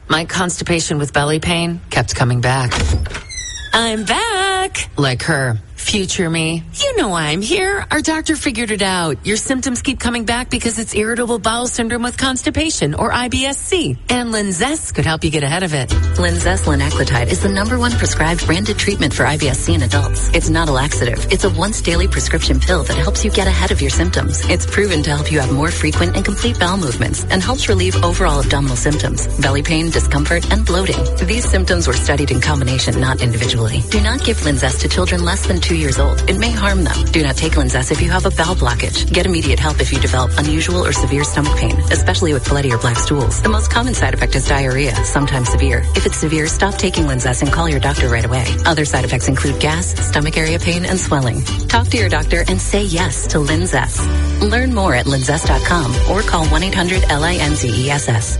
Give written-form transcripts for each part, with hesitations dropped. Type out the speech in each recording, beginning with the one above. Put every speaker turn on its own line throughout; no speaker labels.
My constipation with belly pain kept coming back. I'm back. Like her. Future me. You know I'm here. Our doctor figured it out. Your symptoms keep coming back because it's irritable bowel syndrome with constipation, or IBS-C. And Linzess could help you get ahead of it.
Linzess linaclotide is the #1 prescribed branded treatment for IBS-C in adults. It's not a laxative. It's a once-daily prescription pill that helps you get ahead of your symptoms. It's proven to help you have more frequent and complete bowel movements and helps relieve overall abdominal symptoms, belly pain, discomfort, and bloating. These symptoms were studied in combination, not individually. Do not give Linzess to children less than 2 years old. It may harm them. Do not take Linzess if you have a bowel blockage. Get immediate help if you develop unusual or severe stomach pain, especially with bloody or black stools. The most common side effect is diarrhea, sometimes severe. If it's severe, stop taking Linzess and call your doctor right away. Other side effects include gas, stomach area pain, and swelling. Talk to your doctor and say yes to Linzess. Learn more at linzess.com or call 1-800-LINZESS.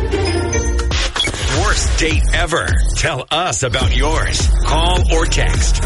Worst date ever. Tell us about yours. Call or text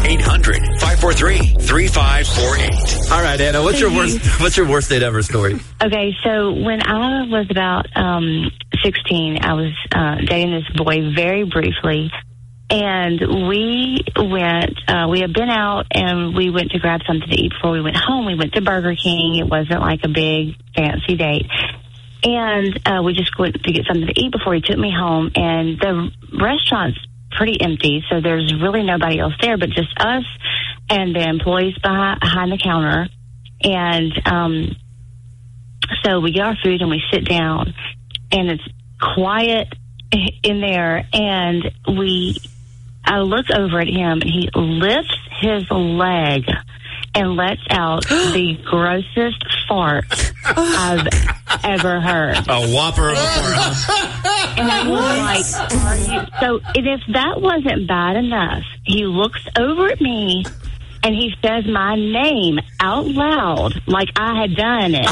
800-543-3548.
All right, Anna, what's your worst date ever story?
Okay, so when I was about 16, I was dating this boy very briefly, and we had been out, and we went to grab something to eat before we went home. We went to Burger King. It wasn't like a big, fancy date. And we just went to get something to eat before he took me home, and the restaurant's pretty empty, so there's really nobody else there but just us and the employees behind the counter. And so we get our food and we sit down, and it's quiet in there, and I look over at him, and he lifts his leg and lets out the grossest fart I've ever heard.
A whopper of a fart.
And I was like, and if that wasn't bad enough, he looks over at me and he says my name out loud like I had done it.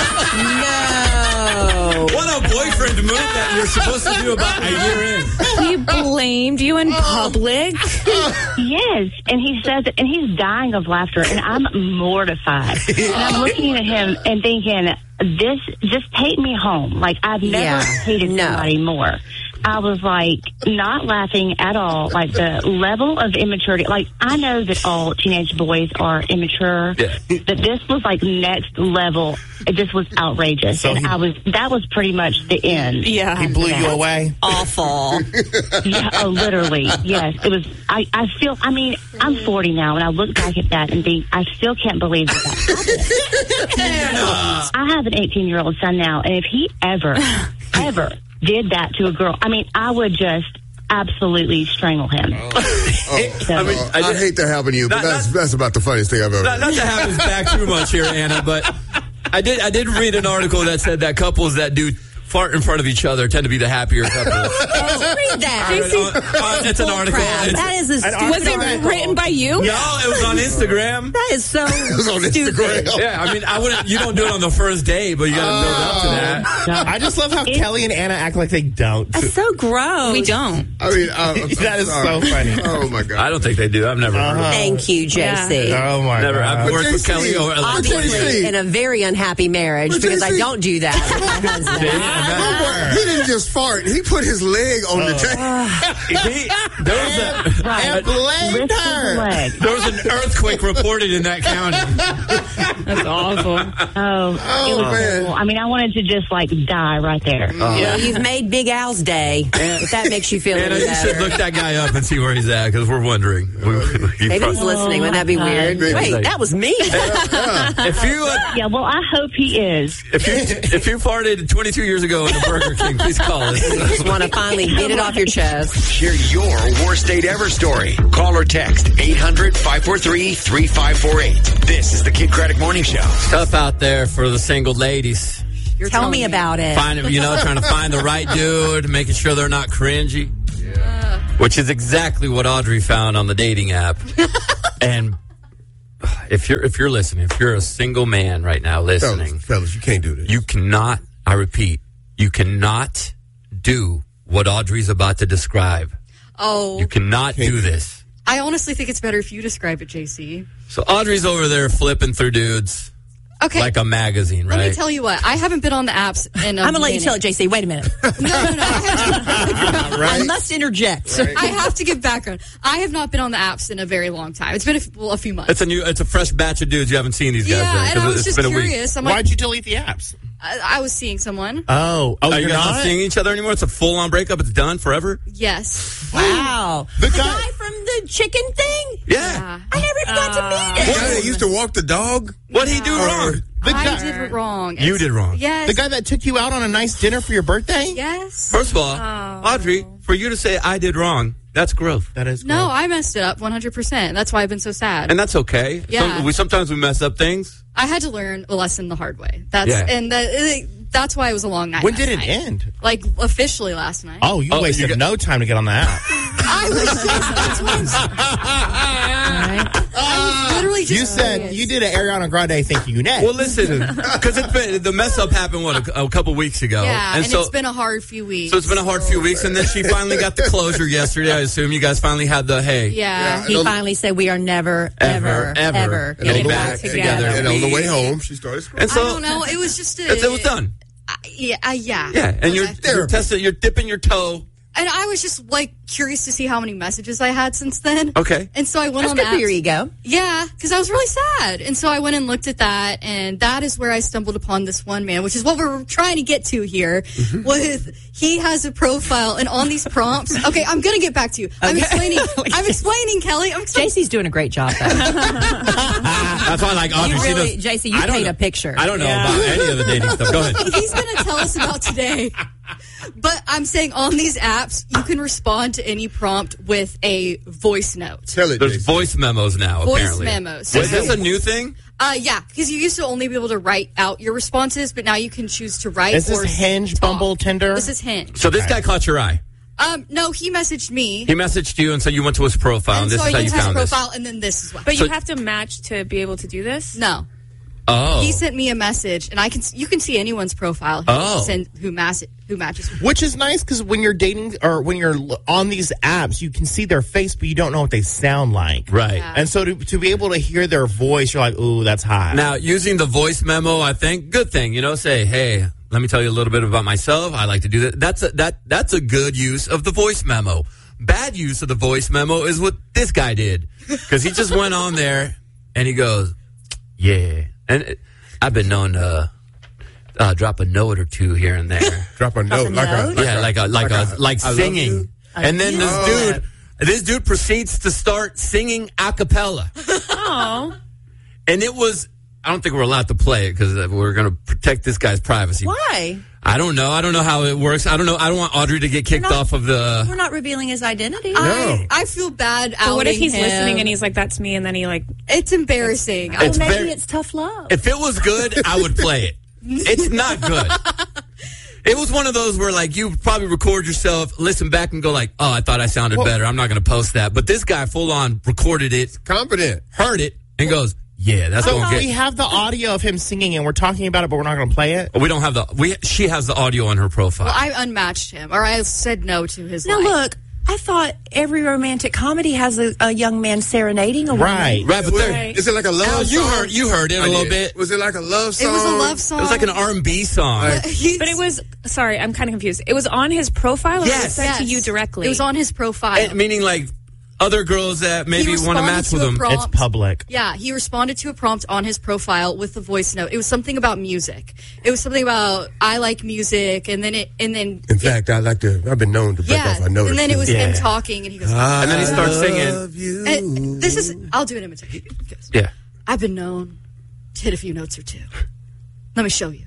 No.
What a boyfriend move that you're supposed to do about a year in.
He blamed you in public?
Yes, and he says it, and he's dying of laughter, and I'm mortified. And I'm looking at him and thinking, this, just take me home. Like, I've never hated somebody more. I was like, not laughing at all. Like, the level of immaturity. Like, I know that all teenage boys are immature, but this was like next level. This was outrageous. So and that was pretty much the end.
Yeah. He blew you away?
Awful.
Yeah, literally. Yes. It was, I feel, I mean, I'm 40 now, and I look back at that and think, I still can't believe that happened. I have an 18-year-old son now, and if he ever did that to a girl, I mean, I would just absolutely strangle him.
I hate to happen to you, but that's about the funniest thing I've ever heard.
Not to have us back too much here, Anna, but I did read an article that said that couples that do fart in front of each other tend to be the happier couples.
Read that.
It's an article.
That is was it written by you?
No, it was on Instagram.
That is so
It was on Instagram.
Yeah, I mean, you don't do it on the first day, but you got to build up to that.
I just love how Kelly and Anna act like they don't.
That's so gross.
We don't.
I mean,
that is so funny.
Oh, my God.
I don't think they do. I've never heard of it.
Thank you, JC.
Oh, my God.
I've worked with Kelly over
Obviously in a very unhappy marriage because I don't do that with my husband.
He didn't just fart. He put his leg on the table.
There was an earthquake reported in that county.
That's awful.
Oh man. I mean, I wanted to just like die right there.
Well, you've made Big Al's day. If that makes you feel any
You
better.
should look that guy up and see where he's at, because we're wondering.
Maybe he's listening. Wouldn't that be weird? Wait, that was me.
If you,
yeah, well, I hope he is.
If you farted 22 years ago in the Burger King, please call us.
Just want to finally get it off your chest.
Share your worst date ever story. Call or text 800-543-3548. This is the Kid Craddock Morning Show.
Tough out there for the single ladies.
Tell me about it.
Trying to find the right dude, making sure they're not cringy. Yeah. Which is exactly what Audrey found on the dating app. And if you're listening, if you're a single man right now listening,
fellas, you can't do this.
You cannot, I repeat, you cannot do what Audrey's about to describe.
Oh.
You cannot do this.
I honestly think it's better if you describe it, JC.
So Audrey's over there flipping through dudes.
Okay.
Like a magazine, right?
Let me tell you what. I haven't been on the apps in
I'm going to let you tell it, JC. Wait a minute.
No.
I must interject.
Right. I have to give background. I have not been on the apps in a very long time. It's been a few months.
It's a fresh batch of dudes you haven't seen these guys.
Yeah, and I was just curious.
Why'd you delete the apps?
I was seeing someone.
Oh,
you guys not seeing each other anymore? It's a full-on breakup. It's done forever.
Yes.
Wow.
The
guy from the chicken thing.
Yeah.
I never even got to meet him.
The guy that used to walk the dog.
What'd he do wrong?
I did wrong.
You did wrong.
Yes.
The guy that took you out on a nice dinner for your birthday.
Yes.
First of all, Audrey, for you to say I did wrong, that's growth.
That is growth.
No, I messed it up 100%. That's why I've been so sad.
And that's okay.
Yeah.
Sometimes we mess up things.
I had to learn a lesson the hard way. That's why it was a long night.
When did it end?
Like, officially last night.
Oh, you wasted no time to get on the app.
I was literally just...
You said you did an Ariana Grande thank you next.
Well, listen, because the mess up happened, a couple weeks ago.
Yeah, and it's been a hard few weeks.
So it's been a hard few weeks, and then she finally got the closure yesterday. I assume you guys finally had the hey.
Yeah.
He finally said we are never, ever
getting back together.
And on the way home, she started screaming.
And so,
I don't know. It was just...
it was done.
Yeah.
Yeah, and you're dipping your toe.
And I was just, curious to see how many messages I had since then.
Okay.
And so I went on
That's good for your ego.
Yeah, because I was really sad. And so I went and looked at that, and that is where I stumbled upon this one man, which is what we're trying to get to here. He has a profile, and on these prompts... Okay, I'm going to get back to you. I'm explaining, Kelly.
JC's doing a great job, though.
That's why I like Audrey.
JC, you paint a picture.
I don't know about any of the dating stuff. Go ahead.
He's going to tell us about today. But I'm saying on these apps, you can respond to any prompt with a voice note.
There's voice memos now, apparently.
Voice memos.
Is this a new thing?
Yeah, because you used to only be able to write out your responses, but now you can choose to write
Is this
or
Hinge,
talk.
Bumble, Tinder?
This is Hinge.
So this guy caught your eye.
No, he messaged me.
He messaged you, and so you went to his profile, and this is how you found this.
And then this is what.
But you have to match to be able to do this?
No.
Oh.
He sent me a message, and you can see anyone's profile who matches with.
Which is nice, because when you're dating or when you're on these apps, you can see their face, but you don't know what they sound like.
Right.
Yeah.
And so to be able to hear their voice, you're like, ooh, that's hot.
Now, using the voice memo, I think, good thing. Say, hey, let me tell you a little bit about myself. I like to do that. That's a good use of the voice memo. Bad use of the voice memo is what this guy did, because he just went on there and he goes, yeah. And I've been known to drop a note or two here and there.
Drop a note,
like singing. And then this dude proceeds to start singing a cappella.
Oh.
And it was, I don't think we're allowed to play it because we're going to protect this guy's privacy.
Why?
I don't know. I don't know how it works. I don't know. I don't want Audrey to get kicked off of the...
We're not revealing his identity.
No.
I feel bad outing
But what if he's
him.
listening and he's like, that's me, and then he
It's embarrassing.
Maybe it's tough love.
If it was good, I would play it. It's not good. It was one of those where, you probably record yourself, listen back, and go oh, I thought I sounded better. I'm not going to post that. But this guy full-on recorded it.
Confident.
Heard it, and goes... Yeah, that's
so
what
we have the audio of him singing, and we're talking about it, but we're not going to play it.
We don't have she has the audio on her profile.
Well, I unmatched him, or I said no to his.
Now look, I thought every romantic comedy has a young man serenading a woman.
Right,
but
is it like a love song?
You heard it a little bit.
Was it like a love song?
It was a love song.
It was like an R&B song.
But it was, sorry, I'm kind of confused. It was on his profile, or was it sent to you directly?
It was on his profile.
Meaning other girls that maybe want to match with him.
It's public.
Yeah, he responded to a prompt on his profile with a voice note. It was something about music. It was something about I like music, and then
In fact, I've been known to break off my note.
And then it was him talking, and he goes,
and then he starts singing.
And I'll do an imitation. He goes,
yeah.
I've been known to hit a few notes or two. Let me show you.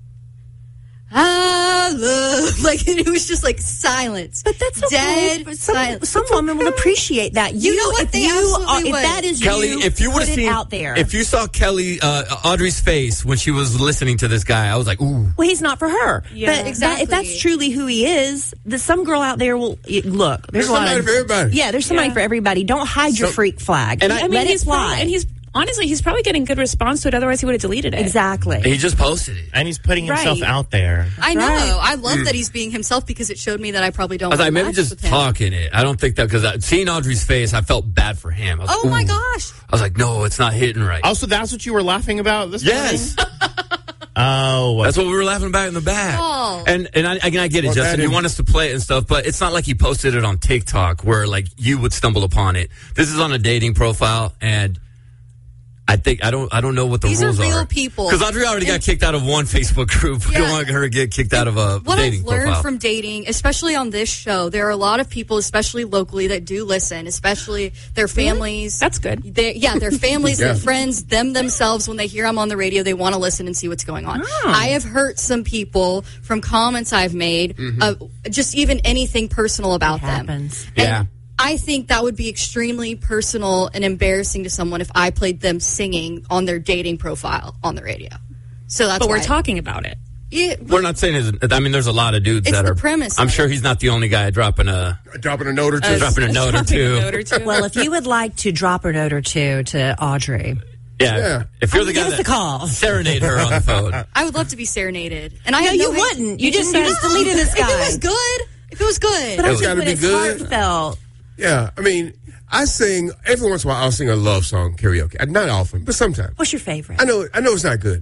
I love, and it was just silence.
But that's okay.
Dead silence.
Some women will appreciate that.
You know what?
If that is
Kelly, if you would have seen
out there.
If you saw Kelly, Audrey's face when she was listening to this guy, I was like, ooh.
Well, he's not for her.
Yeah,
but
exactly.
If that's truly who he is, some girl out there will look.
There's somebody for everybody.
Yeah, there's somebody for everybody. Don't hide your freak flag.
And
let it
he's
fly.
And he's honestly, he's probably getting good response to it. Otherwise, he would have deleted it.
Exactly.
He just posted it.
And he's putting himself out there.
I know. I love that he's being himself because it showed me that I probably don't.
I was like, maybe just talking it. I don't think that because seeing Audrey's face, I felt bad for him. I was
my gosh!
I was like, no, it's not hitting right.
Also, that's what you were laughing about this morning?
Oh, that's what we were laughing about in the back.
Oh.
And I get it, Justin. You want us to play it and stuff, but it's not like he posted it on TikTok where like you would stumble upon it. This is on a dating profile, and I think I don't know what the rules are.
These are real people.
Because Audrey already got kicked out of one Facebook group. We don't want her to get kicked out of a dating profile.
What I've learned from dating, especially on this show, there are a lot of people, especially locally, that do listen, especially their families.
That's good.
Their families, their friends, themselves, when they hear I'm on the radio, they want to listen and see what's going on.
Oh.
I have hurt some people from comments I've made, just even anything personal about them.
Happens.
Yeah.
I think that would be extremely personal and embarrassing to someone if I played them singing on their dating profile on the radio. So that's.
But we're talking about it.
Yeah,
we're not saying. There's a lot of dudes that are.
It's the premise.
I'm sure he's not the only guy dropping a
note or two.
Dropping a note or two.
Well, if you would like to drop a note or two to Audrey.
Yeah. If you're the guy that
call.
Serenade her on the phone.
I would love to be serenaded. And
you wouldn't. You just deleted this guy.
If it was good.
But
it's got to be good.
Heartfelt.
Yeah, I mean, I sing every once in a while. I'll sing a love song karaoke. Not often, but sometimes.
What's your favorite?
I know it's not good.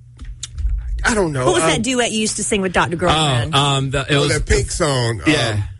I don't know.
What was that duet you used to sing with Dr. Girlfriend?
It was that Pink song.
Yeah.